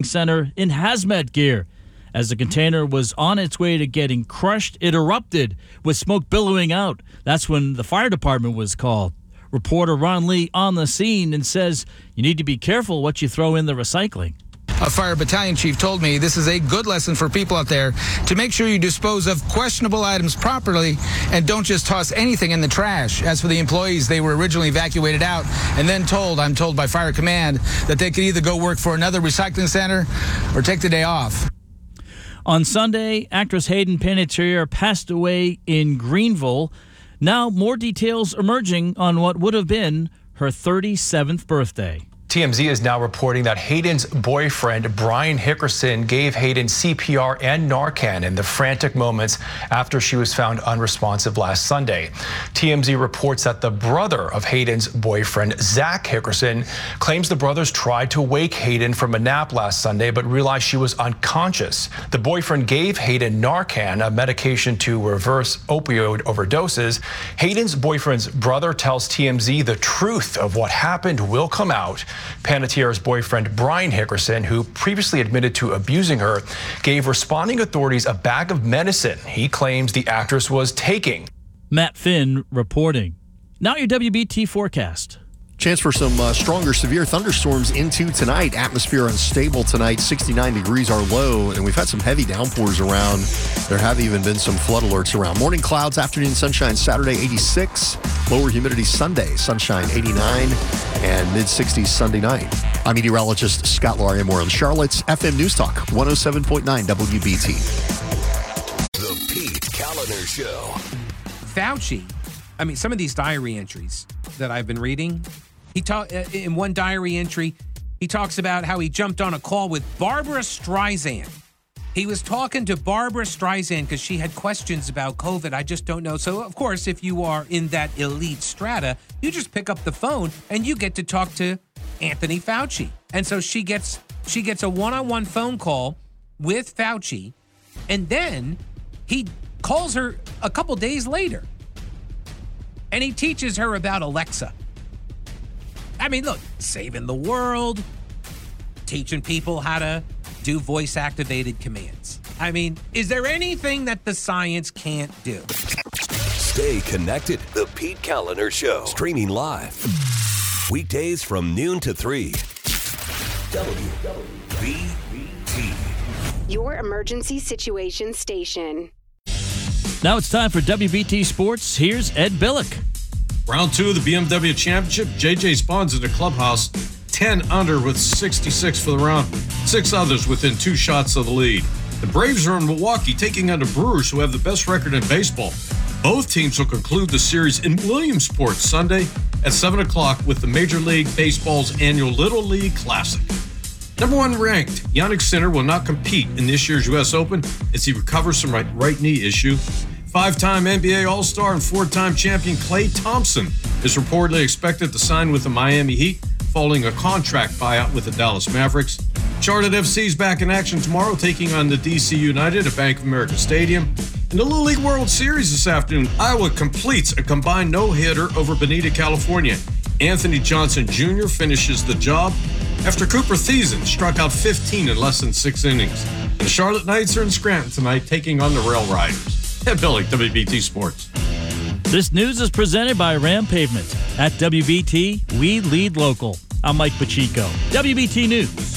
center in hazmat gear. As the container was on its way to getting crushed, it erupted with smoke billowing out. That's when the fire department was called. Reporter Ron Lee on the scene and says you need to be careful what you throw in the recycling. A fire battalion chief told me this is a good lesson for people out there to make sure you dispose of questionable items properly and don't just toss anything in the trash. As for the employees, they were originally evacuated out and then I'm told by Fire Command, that they could either go work for another recycling center or take the day off. On Sunday, actress Hayden Panettiere passed away in Greenville. Now, more details emerging on what would have been her 37th birthday. TMZ is now reporting that Hayden's boyfriend, Brian Hickerson, gave Hayden CPR and Narcan in the frantic moments after she was found unresponsive last Sunday. TMZ reports that the brother of Hayden's boyfriend, Zach Hickerson, claims the brothers tried to wake Hayden from a nap last Sunday but realized she was unconscious. The boyfriend gave Hayden Narcan, a medication to reverse opioid overdoses. Hayden's boyfriend's brother tells TMZ the truth of what happened will come out. Panettiere's boyfriend, Brian Hickerson, who previously admitted to abusing her, gave responding authorities a bag of medicine he claims the actress was taking. Matt Finn reporting. Now your WBT forecast. Chance for some stronger severe thunderstorms into tonight. Atmosphere unstable tonight. 69 degrees are low, and we've had some heavy downpours around. There have even been some flood alerts around. Morning clouds, afternoon sunshine Saturday, 86. Lower humidity Sunday, sunshine 89, and mid-60s Sunday night. I'm meteorologist Scott Larimore in Charlotte's FM News Talk, 107.9 WBT. The Pete Kaliner Show. Fauci, some of these diary entries that I've been reading, in one diary entry, he talks about how he jumped on a call with Barbara Streisand. He was talking to Barbara Streisand because she had questions about COVID. I just don't know. So, of course, if you are in that elite strata, you just pick up the phone and you get to talk to Anthony Fauci. And so she gets a one-on-one phone call with Fauci, and then he calls her a couple days later. And he teaches her about Alexa. Look, saving the world, teaching people how to do voice-activated commands. Is there anything that the science can't do? Stay connected. The Pete Kaliner Show. Streaming live. Weekdays from noon to 3. WBT. Your emergency situation station. Now it's time for WBT Sports. Here's Ed Billick. Round 2 of the BMW Championship. J.J. Spawn's in the clubhouse. 10 under with 66 for the round. 6 others within 2 shots of the lead. The Braves are in Milwaukee taking on the Brewers, who have the best record in baseball. Both teams will conclude the series in Williamsport Sunday at 7 o'clock with the Major League Baseball's annual Little League Classic. Number 1 ranked, Jannik Sinner will not compete in this year's U.S. Open as he recovers from right knee issue. 5-time NBA All-Star and 4-time champion Klay Thompson is reportedly expected to sign with the Miami Heat following a contract buyout with the Dallas Mavericks. Charlotte FC is back in action tomorrow, taking on the DC United at Bank of America Stadium. In the Little League World Series this afternoon, Iowa completes a combined no-hitter over Bonita, California. Anthony Johnson Jr. finishes the job after Cooper Thiessen struck out 15 in less than 6 innings. And the Charlotte Knights are in Scranton tonight, taking on the Rail Riders. Ed Billick, WBT Sports. This news is presented by Ram Pavement. At WBT, we lead local. I'm Mike Pacheco. WBT News.